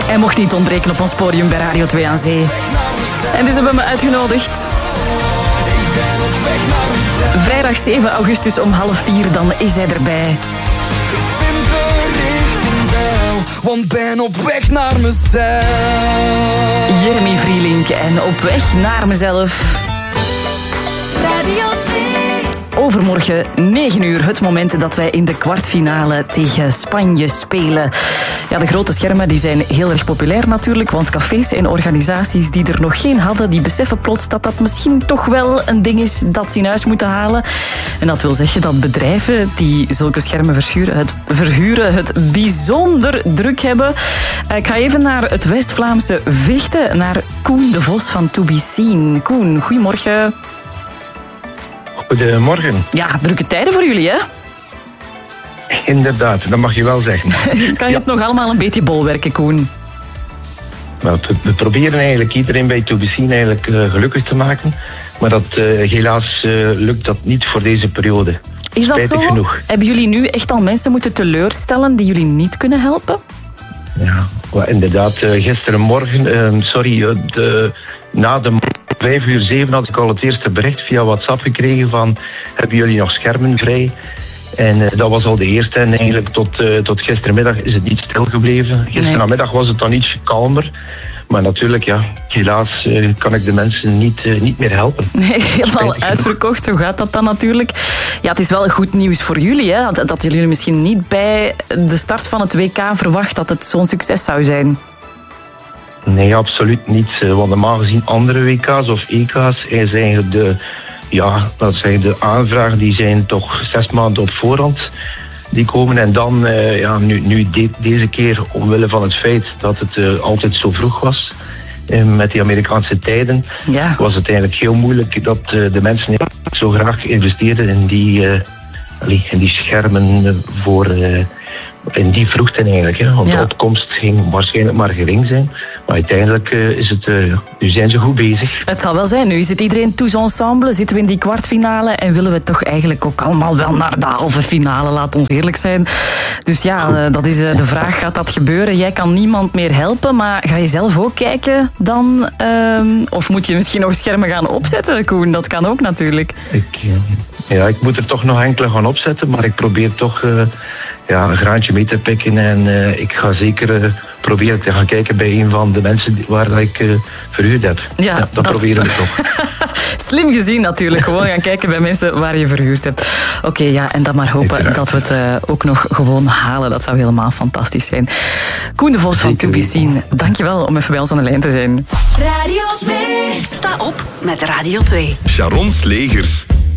Hij mocht niet ontbreken op ons podium bij Radio 2 aan Zee. En dus hebben we me uitgenodigd. Vrijdag 7 augustus om 3:30, dan is hij erbij. Ik vind de richting wel, want ben op weg naar mezelf. Jeremy Vrielink en Op weg naar mezelf. Radio 2. Overmorgen 9 uur, het moment dat wij in de kwartfinale tegen Spanje spelen. Ja, de grote schermen die zijn heel erg populair natuurlijk, want cafés en organisaties die er nog geen hadden, die beseffen plots dat dat misschien toch wel een ding is dat ze in huis moeten halen. En dat wil zeggen dat bedrijven die zulke schermen verhuren het bijzonder druk hebben. Ik ga even naar het West-Vlaamse Vechten, naar Koen de Vos van To Be Seen. Koen, goedemorgen. Goedemorgen. Ja, drukke tijden voor jullie, hè? Inderdaad, dat mag je wel zeggen. Kan je het nog allemaal een beetje bolwerken, Koen? Nou, we proberen eigenlijk iedereen bij To Be Seen eigenlijk gelukkig te maken. Maar dat, helaas lukt dat niet voor deze periode. Is dat Spijtig zo? genoeg. Hebben jullie nu echt al mensen moeten teleurstellen die jullie niet kunnen helpen? Ja, inderdaad. Gisterenmorgen, na de 5:07 had ik al het eerste bericht via WhatsApp gekregen van: hebben jullie nog schermen vrij? En dat was al de eerste. En eigenlijk tot gistermiddag is het niet stilgebleven. Gisterenmiddag was het dan iets kalmer. Maar natuurlijk, ja, helaas kan ik de mensen niet meer helpen. Nee, helemaal uitverkocht. Zo gaat dat dan natuurlijk. Ja, het is wel goed nieuws voor jullie, hè? Dat jullie misschien niet bij de start van het WK verwacht dat het zo'n succes zou zijn. Nee, absoluut niet. Want normaal gezien andere WK's of EK's is eigenlijk de aanvragen die zijn toch 6 maanden op voorhand. Die komen en dan, deze keer omwille van het feit dat het altijd zo vroeg was, met die Amerikaanse tijden, was het eigenlijk heel moeilijk dat de mensen zo graag investeerden in die schermen voor... in die vroegte eigenlijk, hè, want de opkomst ging waarschijnlijk maar gering zijn. Maar uiteindelijk nu zijn ze goed bezig. Het zal wel zijn. Nu is het iedereen tous ensemble. Zitten we in die kwartfinale en willen we toch eigenlijk ook allemaal wel naar de halve finale, laat ons eerlijk zijn. Dus ja, dat is de vraag, gaat dat gebeuren? Jij kan niemand meer helpen, maar ga je zelf ook kijken dan? Of moet je misschien nog schermen gaan opzetten, Koen? Dat kan ook natuurlijk. Ik moet er toch nog enkele gaan opzetten, maar ik probeer toch... een graantje mee te pikken en ik ga zeker proberen te gaan kijken bij een van de mensen waar ik verhuurd heb. Ja, dat proberen we toch. Slim gezien natuurlijk, gewoon gaan kijken bij mensen waar je verhuurd hebt. Oké, en dan maar hopen dat we het ook nog gewoon halen. Dat zou helemaal fantastisch zijn. Koen de Vos van To Be Seen, dankjewel om even bij ons aan de lijn te zijn. Radio 2. Sta op met Radio 2. Sharon Slegers.